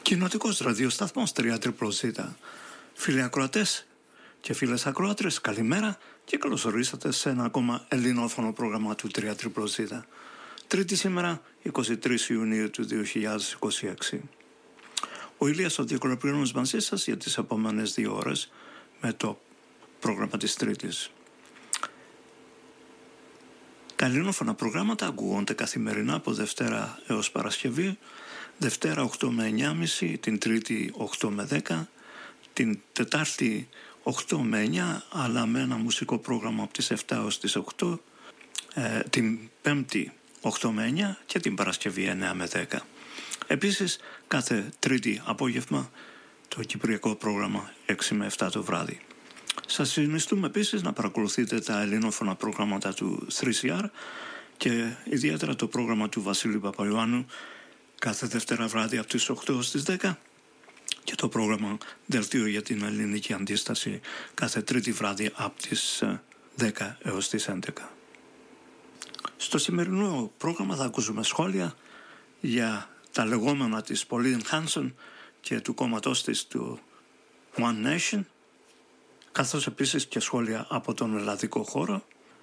Κοινοτικός ραδιοσταθμός 3ZZZ. Φίλοι ακροατές και φίλες ακροάτρες, καλημέρα και καλώς ορίσατε σε ένα ακόμα ελληνόφωνο πρόγραμμα του 3ZZZ. Τρίτη σήμερα, 23 Ιουνίου του 2026. Ο Ηλίας ο Διακολαπριώνος μαζί σας για τις επόμενες 2 ώρες με το πρόγραμμα της Τρίτης. Τα ελληνόφωνα προγράμματα ακούγονται καθημερινά από Δευτέρα έως Παρασκευή, Δευτέρα 8 με 9.30, την Τρίτη 8 με 10, την Τετάρτη 8 με 9, αλλά με ένα μουσικό πρόγραμμα από τις 7 έως τις 8, την Πέμπτη 8 με 9 και την Παρασκευή 9 με 10. Επίσης, κάθε Τρίτη απόγευμα το κυπριακό πρόγραμμα 6 με 7 το βράδυ. Σας συνιστούμε επίσης να παρακολουθείτε τα ελληνόφωνα προγράμματα του 3CR και ιδιαίτερα το πρόγραμμα του Βασίλη Παπαϊωάννου κάθε Δευτέρα βράδυ από τις 8 έως τις 10 και το πρόγραμμα Δελτίο για την Ελληνική Αντίσταση κάθε Τρίτη βράδυ από τις 10 έως τις 11. Στο σημερινό πρόγραμμα θα ακούσουμε σχόλια για τα λεγόμενα της Pauline Hanson και του κόμματός της του One Nation, καθώς επίσης και σχόλια από τον ελλαδικό χώρο.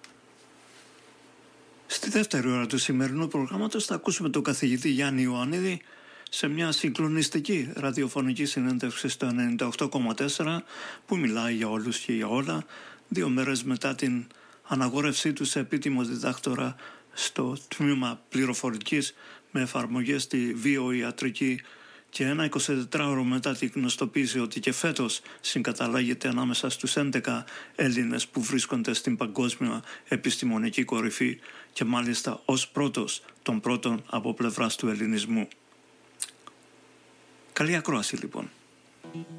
Στη δεύτερη ώρα του σημερινού προγράμματος θα ακούσουμε τον καθηγητή Γιάννη Ιωαννίδη σε μια συγκλονιστική ραδιοφωνική συνέντευξη στο 98,4 που μιλάει για όλους και για όλα, 2 μέρες μετά την αναγόρευσή του σε επίτιμο διδάκτορα στο τμήμα πληροφορικής με εφαρμογές στη βιοιατρική και ένα 24ωρο μετά την γνωστοποίηση ότι και φέτος συγκαταλάγεται ανάμεσα στους 11 Έλληνες που βρίσκονται στην παγκόσμια επιστημονική κορυφή και μάλιστα ως πρώτος των πρώτων από πλευράς του ελληνισμού. Καλή ακρόαση λοιπόν.